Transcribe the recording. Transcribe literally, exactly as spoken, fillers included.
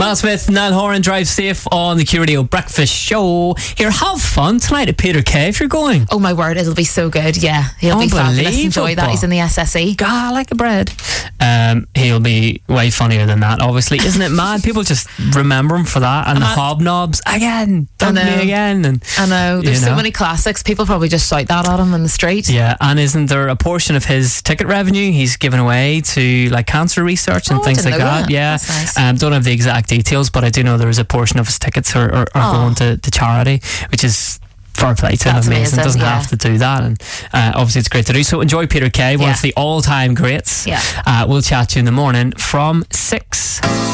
Miles Smith, Niall Horan, Drive Safe on the Q Radio Breakfast Show. Here, have fun tonight at Peter Kay if you're going. Oh my word, it'll be so good. Yeah, he'll be fabulous. Enjoy that. He's in the S S E. God, I like the bread. Um, he'll be way funnier than that, obviously. Isn't it mad? People just remember him for that. And, and the I, hobnobs again. Done me again. And I know. There's you know. so many classics. People probably just shout that at him in the street. Yeah, and isn't there a portion of his ticket revenue he's given away to like cancer research and oh, things like that? that. Yeah. Nice. Um, don't have the exact details, but I do know there is a portion of his tickets are, are, are going to, to charity, which is fair play to him. Amazing. amazing. Doesn't yeah. have to do that, and uh, obviously it's great to do. So enjoy Peter Kay, one yeah. of the all-time greats. Yeah. Uh, we'll chat to you in the morning from six.